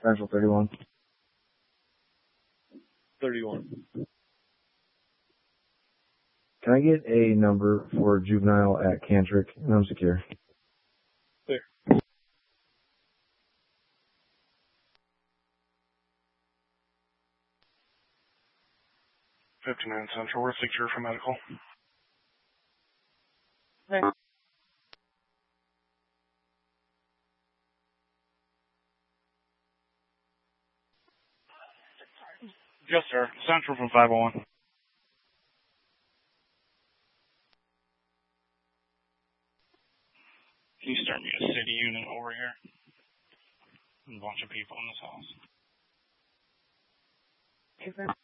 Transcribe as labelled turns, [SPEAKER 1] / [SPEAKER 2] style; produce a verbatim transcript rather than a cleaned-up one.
[SPEAKER 1] Central thirty-one.
[SPEAKER 2] thirty-one.
[SPEAKER 1] Can I get a number for juvenile at Cantrick? And I'm secure.
[SPEAKER 2] Clear.
[SPEAKER 3] fifty-nine Central, we're secure for medical.
[SPEAKER 2] Hey.
[SPEAKER 3] Yes, sir. Central from five oh one. Can you start me a city unit over here? A bunch of people in this house.
[SPEAKER 2] Is that